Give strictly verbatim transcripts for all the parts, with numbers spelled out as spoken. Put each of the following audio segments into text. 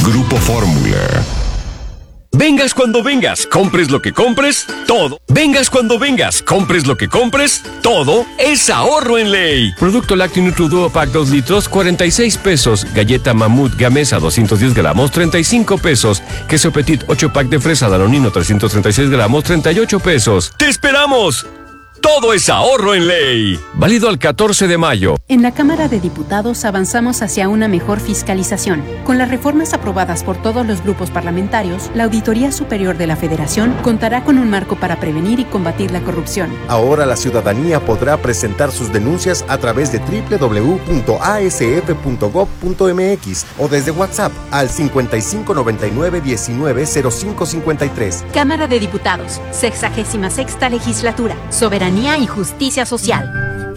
Grupo Fórmula. Vengas cuando vengas, compres lo que compres, todo. Vengas cuando vengas, compres lo que compres, todo es ahorro en ley. Producto lácteo Nutriduo Pack dos litros, cuarenta y seis pesos. Galleta Mamut Gamesa doscientos diez gramos, treinta y cinco pesos. Queso Petit ocho pack de fresa Danonino trescientos treinta y seis gramos, treinta y ocho pesos. ¡Te esperamos! Todo es ahorro en ley. Válido al catorce de mayo. En la Cámara de Diputados avanzamos hacia una mejor fiscalización. Con las reformas aprobadas por todos los grupos parlamentarios, la Auditoría Superior de la Federación contará con un marco para prevenir y combatir la corrupción. Ahora la ciudadanía podrá presentar sus denuncias a través de doble u doble u doble u punto a s f punto gob punto m x o desde WhatsApp al cincuenta y cinco noventa y nueve diecinueve cero cinco cincuenta y tres. Cámara de Diputados, sexagésima sexta legislatura. Soberanía y justicia social.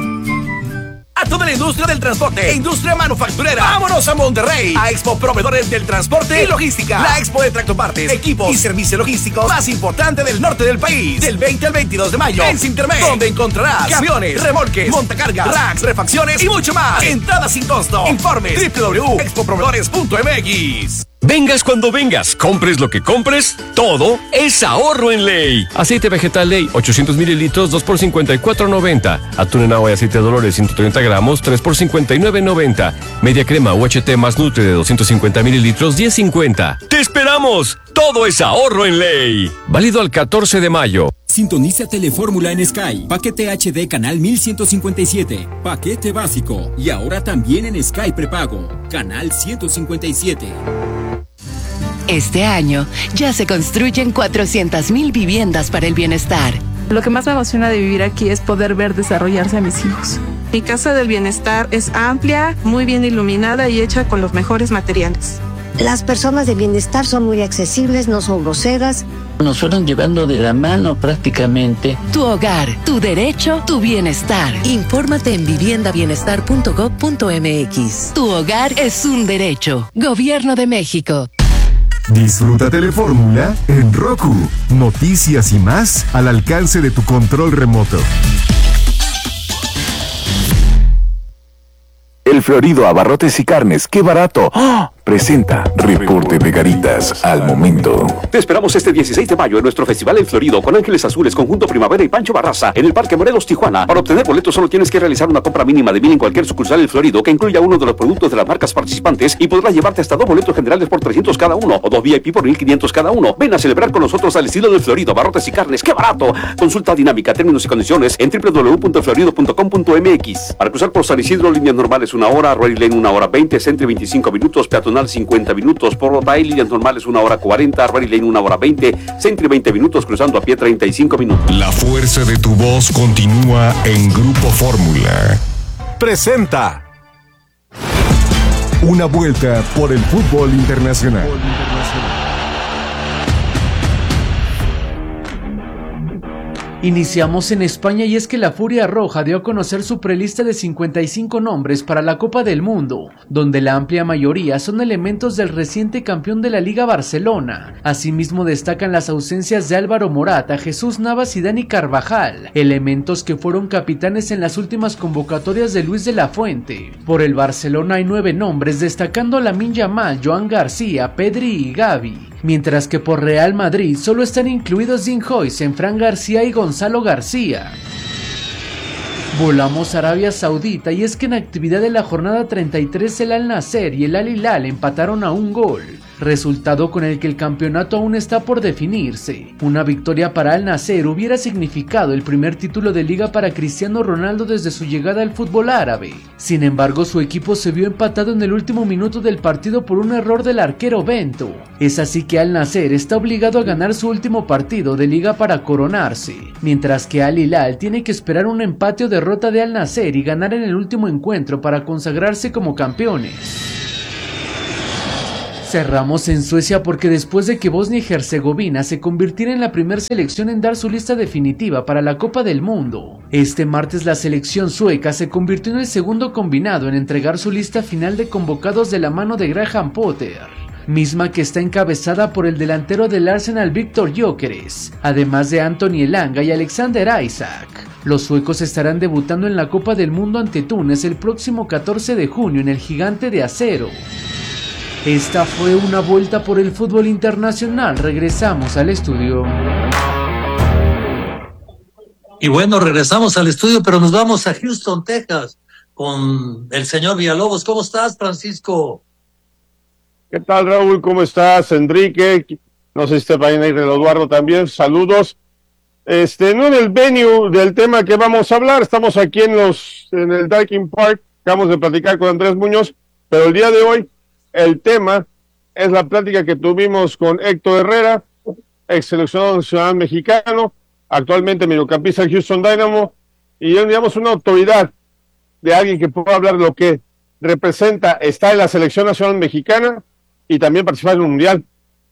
A toda la industria del transporte e industria manufacturera, vámonos a Monterrey, a Expo Proveedores del Transporte y Logística. La Expo de tractopartes, equipos y servicio logístico más importante del norte del país. Del veinte al veintidós de mayo en Sintermex, donde encontrarás camiones, remolques, montacargas, racks, refacciones y mucho más. Entrada sin costo. Informes doble u doble u doble u punto expo proveedores punto m x. Vengas cuando vengas, compres lo que compres, todo es ahorro en ley. Aceite vegetal Ley, ochocientos mililitros, dos por cincuenta y cuatro noventa. Atún en agua y aceite de Dolores, ciento treinta gramos, tres por cincuenta y nueve noventa. Media crema U H T más Nutri de doscientos cincuenta mililitros, diez cincuenta. ¡Te esperamos! Todo es ahorro en ley. Válido al catorce de mayo. Sintoniza Telefórmula en Sky. Paquete H D canal mil ciento cincuenta y siete. Paquete básico. Y ahora también en Sky prepago. Canal ciento cincuenta y siete. Este año ya se construyen cuatrocientas mil viviendas para el bienestar. Lo que más me emociona de vivir aquí es poder ver desarrollarse a mis hijos. Mi casa del bienestar es amplia, muy bien iluminada y hecha con los mejores materiales. Las personas de bienestar son muy accesibles, no son groseras. Nos fueron llevando de la mano prácticamente. Tu hogar, tu derecho, tu bienestar. Infórmate en vivienda bienestar punto gob punto m x. Tu hogar es un derecho. Gobierno de México. Disfruta Telefórmula en Roku. Noticias y más al alcance de tu control remoto. El Florido Abarrotes y Carnes, ¡qué barato! ¡Oh! Presenta Reporte de Garitas al momento. Te esperamos este dieciséis de mayo en nuestro Festival El Florido con Ángeles Azules, Conjunto Primavera y Pancho Barraza en el Parque Morelos, Tijuana. Para obtener boletos solo tienes que realizar una compra mínima de mil en cualquier sucursal El Florido que incluya uno de los productos de las marcas participantes y podrás llevarte hasta dos boletos generales por trescientos cada uno o dos V I P por mil quinientos cada uno. Ven a celebrar con nosotros al estilo del Florido, Abarrotes y Carnes, ¡qué barato! Consulta dinámica, términos y condiciones en doble u doble u doble u punto florido punto com punto m x. Para cruzar por San Isidro, líneas normales una hora, Rory Lane una hora veinte, Centro veinticinco minutos, peatonal cincuenta minutos. Por Rotay, líneas normales una hora cuarenta, Rory Lane una hora veinte, Centro veinte minutos, cruzando a pie treinta y cinco minutos. La fuerza de tu voz continúa en Grupo Fórmula. Presenta Una vuelta por el fútbol internacional. Iniciamos en España y es que la Furia Roja dio a conocer su prelista de cincuenta y cinco nombres para la Copa del Mundo, donde la amplia mayoría son elementos del reciente campeón de la Liga Barcelona. Asimismo destacan las ausencias de Álvaro Morata, Jesús Navas y Dani Carvajal, elementos que fueron capitanes en las últimas convocatorias de Luis de la Fuente. Por el Barcelona hay nueve nombres, destacando a Lamine Yamal, Joan García, Pedri y Gavi, mientras que por Real Madrid solo están incluidos Dean Huijsen, Fran García y Gonzalo García. Volamos a Arabia Saudita y es que en actividad de la jornada treinta y tres el Al Nassr y el Al Hilal empataron a un gol, resultado con el que el campeonato aún está por definirse. Una victoria para Al Nassr hubiera significado el primer título de liga para Cristiano Ronaldo desde su llegada al fútbol árabe. Sin embargo, su equipo se vio empatado en el último minuto del partido por un error del arquero Bento. Es así que Al Nassr está obligado a ganar su último partido de liga para coronarse, mientras que Al Hilal tiene que esperar un empate o derrota de Al Nassr y ganar en el último encuentro para consagrarse como campeones. Cerramos en Suecia porque después de que Bosnia y Herzegovina se convirtiera en la primera selección en dar su lista definitiva para la Copa del Mundo, este martes la selección sueca se convirtió en el segundo combinado en entregar su lista final de convocados de la mano de Graham Potter, misma que está encabezada por el delantero del Arsenal Viktor Gyökeres, además de Anthony Elanga y Alexander Isak. Los suecos estarán debutando en la Copa del Mundo ante Túnez el próximo catorce de junio en el Gigante de Acero. Esta fue una vuelta por el fútbol internacional. Regresamos al estudio. Y bueno, regresamos al estudio, pero nos vamos a Houston, Texas, con el señor Villalobos. ¿Cómo estás, Francisco? ¿Qué tal, Raúl? ¿Cómo estás, Enrique? No sé si te va a ir Eduardo también. Saludos. Este, no en el venue del tema que vamos a hablar, estamos aquí en los en el Daikin Park, acabamos de platicar con Andrés Muñoz, pero el día de hoy el tema es la plática que tuvimos con Héctor Herrera, ex seleccionado nacional mexicano, actualmente mediocampista en Houston Dynamo, y digamos una autoridad de alguien que pueda hablar de lo que representa estar en la selección nacional mexicana y también participar en un mundial.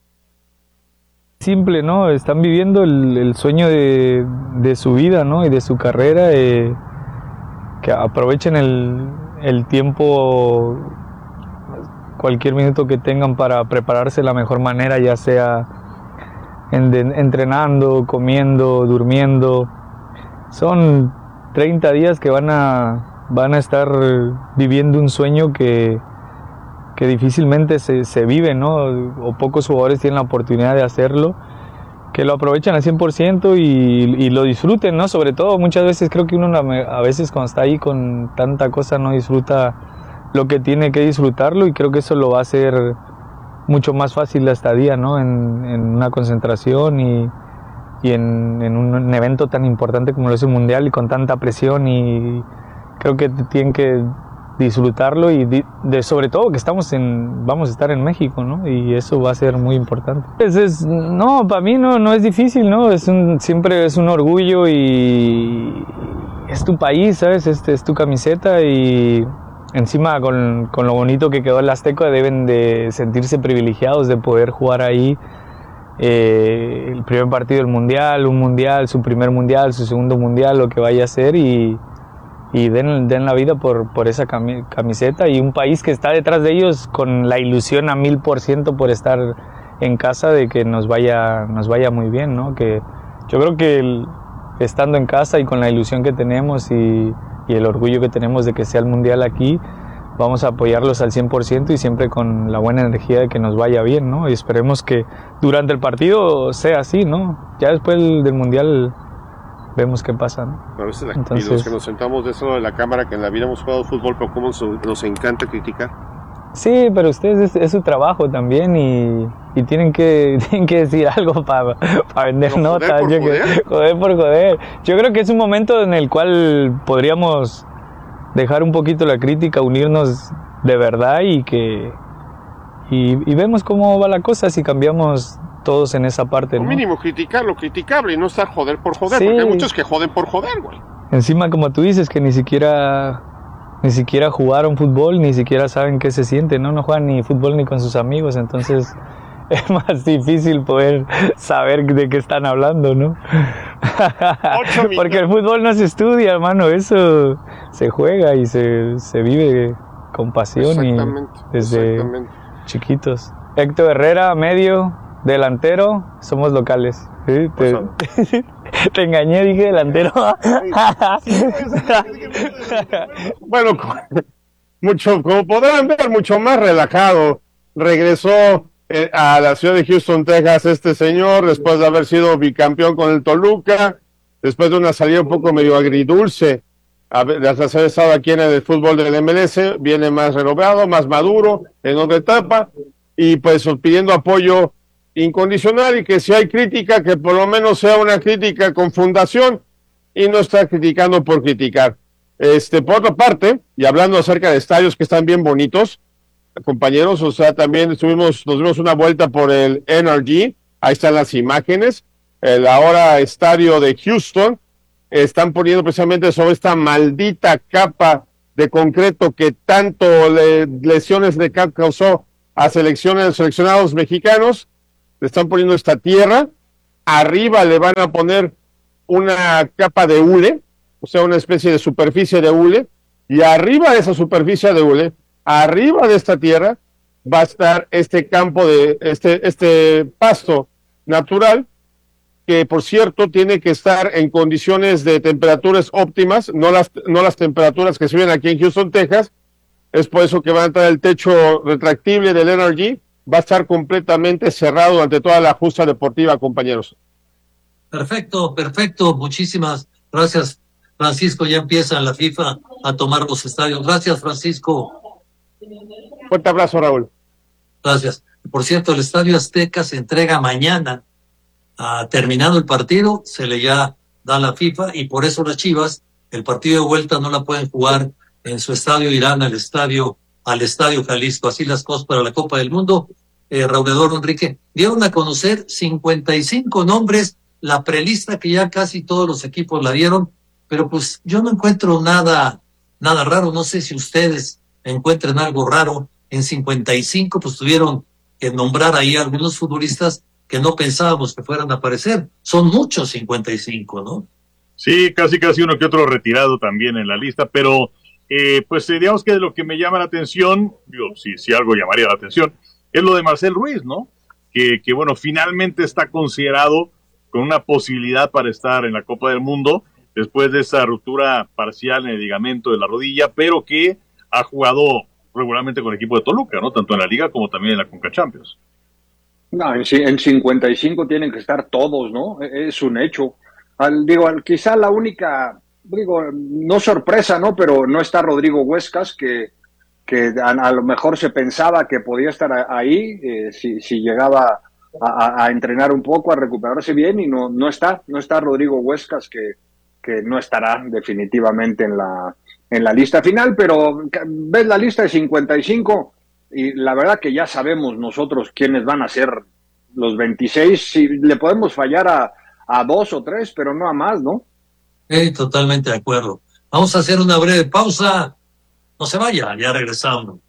Simple, ¿no? Están viviendo el, el sueño de, de su vida, ¿no? Y de su carrera, eh, que aprovechen el, el tiempo, cualquier minuto que tengan para prepararse de la mejor manera, ya sea en, de, entrenando, comiendo, durmiendo. Son treinta días que van a, van a estar viviendo un sueño que que difícilmente se, se vive, ¿no? O pocos jugadores tienen la oportunidad de hacerlo, que lo aprovechen al cien por ciento y, y lo disfruten, ¿no? Sobre todo, muchas veces creo que uno a veces cuando está ahí con tanta cosa no disfruta lo que tiene que disfrutarlo, y creo que eso lo va a hacer mucho más fácil la estadía, ¿no? En, en una concentración y, y en, en un evento tan importante como lo es el Mundial y con tanta presión, y creo que tienen que disfrutarlo y de, de sobre todo que estamos en vamos a estar en México, ¿no? Y eso va a ser muy importante. Es, es, no, para mí no no es difícil, ¿no? Es un, siempre es un orgullo y es tu país, ¿sabes? Este es tu camiseta, y encima con, con lo bonito que quedó el Azteca deben de sentirse privilegiados de poder jugar ahí eh, el primer partido del Mundial, un Mundial, su primer Mundial, su segundo Mundial, lo que vaya a ser, y y den, den la vida por, por esa camiseta, y un país que está detrás de ellos con la ilusión a mil por ciento por estar en casa de que nos vaya, nos vaya muy bien, ¿no? Que yo creo que el, estando en casa y con la ilusión que tenemos y, y el orgullo que tenemos de que sea el Mundial aquí, vamos a apoyarlos al cien por ciento y siempre con la buena energía de que nos vaya bien, ¿no? Y esperemos que durante el partido sea así, ¿no? Ya después del Mundial vemos qué pasa, ¿no? A veces la, Entonces, y los que nos sentamos de eso lado de la cámara, que en la vida hemos jugado fútbol, pero cómo nos, nos encanta criticar. Sí, pero ustedes es, es su trabajo también, y, y tienen que tienen que decir algo para pa vender no, notas. Joder por Yo joder. Que, joder por joder. Yo creo que es un momento en el cual podríamos dejar un poquito la crítica, unirnos de verdad, y que y, y vemos cómo va la cosa si cambiamos todos en esa parte, ¿no? ¿no? Mínimo criticar lo criticable y no estar joder por joder, Sí. porque hay muchos que joden por joder, güey. Encima, como tú dices, que ni siquiera ni siquiera jugaron fútbol, ni siquiera saben qué se siente, ¿no? No juegan ni fútbol ni con sus amigos, entonces es más difícil poder saber de qué están hablando, ¿no? Porque el fútbol no se estudia, hermano, eso se juega y se, se vive con pasión, y desde exactamente. chiquitos. Héctor Herrera, medio, delantero, somos locales. ¿Sí? Te, te engañé, dije delantero. Bueno, mucho, como podrán ver, mucho más relajado. Regresó eh, a la ciudad de Houston, Texas, este señor, después de haber sido bicampeón con el Toluca, después de una salida un poco medio agridulce, tras haber estado aquí en el fútbol del M L S, viene más renovado, más maduro, en otra etapa, y pues pidiendo apoyo incondicional, y que si hay crítica, que por lo menos sea una crítica con fundación y no estar criticando por criticar. Este, por otra parte, y hablando acerca de estadios que están bien bonitos, compañeros, o sea, también estuvimos, nos dimos una vuelta por el N R G, ahí están las imágenes, el ahora estadio de Houston, están poniendo precisamente sobre esta maldita capa de concreto que tanto le, lesiones le causó a selecciones, seleccionados mexicanos. Le están poniendo esta tierra, arriba le van a poner una capa de hule, o sea, una especie de superficie de hule, y arriba de esa superficie de hule, arriba de esta tierra, va a estar este campo de, este, este pasto natural, que por cierto tiene que estar en condiciones de temperaturas óptimas, no las, no las temperaturas que se ven aquí en Houston, Texas, Es por eso que va a entrar el techo retractible del N R G. Va a estar completamente cerrado durante toda la justa deportiva, compañeros. Perfecto, perfecto. Muchísimas gracias, Francisco. Ya empieza la FIFA a tomar los estadios. Gracias, Francisco. Fuerte abrazo, Raúl. Gracias. Por cierto, el Estadio Azteca se entrega mañana. Ha terminado el partido, se le ya da la FIFA, y por eso las Chivas, el partido de vuelta no la pueden jugar en su estadio, irán al estadio al Estadio Jalisco. Así las cosas para la Copa del Mundo. Eh, Raúl Eduardo Enrique, dieron a conocer cincuenta y cinco nombres, la prelista que ya casi todos los equipos la dieron, pero pues yo no encuentro nada, nada raro. No sé si ustedes encuentren algo raro. En cincuenta y cinco pues tuvieron que nombrar ahí a algunos futbolistas que no pensábamos que fueran a aparecer. Son muchos cincuenta y cinco, ¿no? Sí, casi casi uno que otro retirado también en la lista, pero Eh, pues eh, digamos que lo que me llama la atención, digo, si, si algo llamaría la atención, es lo de Marcel Ruiz, ¿no? Que, que bueno, finalmente está considerado con una posibilidad para estar en la Copa del Mundo después de esa ruptura parcial en el ligamento de la rodilla, pero que ha jugado regularmente con el equipo de Toluca, ¿no? Tanto en la Liga como también en la Conca Champions. No, en, en cincuenta y cinco tienen que estar todos, ¿no? Es un hecho. Al, digo, al, quizá la única... digo, no sorpresa, ¿no? Pero no está Rodrigo Huescas, que, que a, a lo mejor se pensaba que podía estar ahí, eh, si, si llegaba a, a entrenar un poco, a recuperarse bien, y no, no está, no está Rodrigo Huescas, que, que no estará definitivamente en la, en la lista final, pero ves la lista de cincuenta y cinco, y la verdad que ya sabemos nosotros quiénes van a ser los veintiséis, si le podemos fallar a, a dos o tres, pero no a más, ¿no? Eh, totalmente de acuerdo. Vamos a hacer una breve pausa. No se vaya, ya regresamos.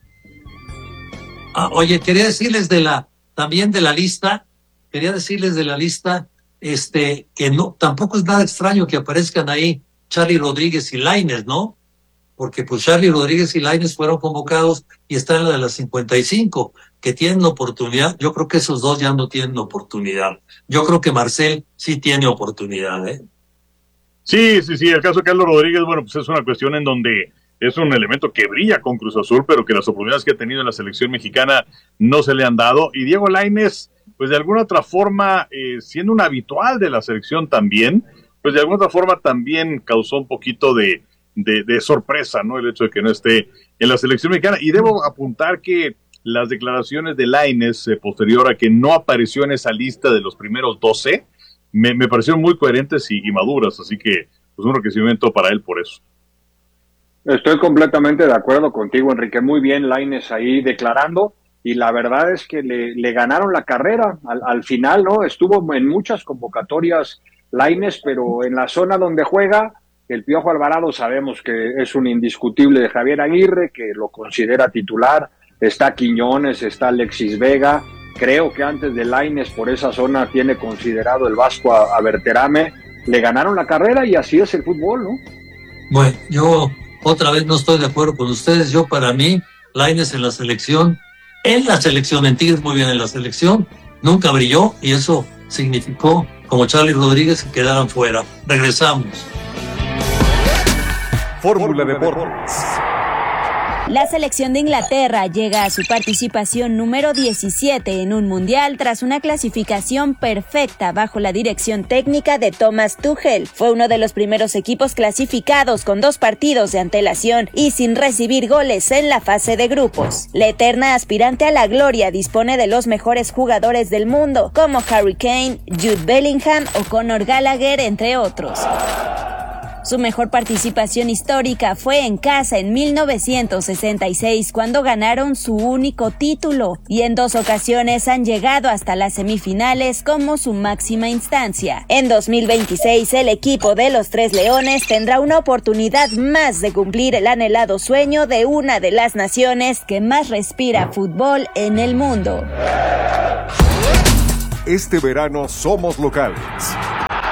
Ah, oye, quería decirles de la, también de la lista, quería decirles de la lista, este, que no, tampoco es nada extraño que aparezcan ahí Charly Rodríguez y Lainez, ¿no? Porque pues Charly Rodríguez y Lainez fueron convocados y están en la de las cincuenta y cinco, que tienen oportunidad. Yo creo que esos dos ya no tienen oportunidad. Yo creo que Marcel sí tiene oportunidad, ¿eh? Sí, sí, sí, el caso de Carlos Rodríguez, bueno, pues es una cuestión en donde es un elemento que brilla con Cruz Azul, pero que las oportunidades que ha tenido en la selección mexicana no se le han dado. Y Diego Lainez, pues de alguna otra forma, eh, siendo un habitual de la selección también, pues de alguna otra forma también causó un poquito de, de, de sorpresa, ¿no? El hecho de que no esté en la selección mexicana. Y debo apuntar que las declaraciones de Lainez, eh, posterior a que no apareció en esa lista de los primeros doce, Me, me parecieron muy coherentes y, y maduras, así que pues un enriquecimiento para él por eso. Estoy completamente de acuerdo contigo, Enrique. Muy bien Lainez ahí declarando, y la verdad es que le, le ganaron la carrera al, al final, ¿no? Estuvo en muchas convocatorias Lainez, pero en la zona donde juega, el Piojo Alvarado sabemos que es un indiscutible de Javier Aguirre, que lo considera titular. Está Quiñones, está Alexis Vega. Creo que antes de Lainez por esa zona tiene considerado el Vasco a, a Berterame. Le ganaron la carrera y así es el fútbol, ¿no? Bueno, yo otra vez no estoy de acuerdo con ustedes. Yo, para mí, Lainez en la selección, en la selección, en Tigres muy bien en la selección, nunca brilló, y eso significó, como Charly Rodríguez, que quedaran fuera. Regresamos. Fórmula Deportes. La selección de Inglaterra llega a su participación número diecisiete en un mundial tras una clasificación perfecta bajo la dirección técnica de Thomas Tuchel. Fue uno de los primeros equipos clasificados con dos partidos de antelación y sin recibir goles en la fase de grupos. La eterna aspirante a la gloria dispone de los mejores jugadores del mundo, como Harry Kane, Jude Bellingham o Conor Gallagher, entre otros. Su mejor participación histórica fue en casa en mil novecientos sesenta y seis, cuando ganaron su único título, y en dos ocasiones han llegado hasta las semifinales como su máxima instancia. En dos mil veintiséis, el equipo de los Tres Leones tendrá una oportunidad más de cumplir el anhelado sueño de una de las naciones que más respira fútbol en el mundo. Este verano somos locales.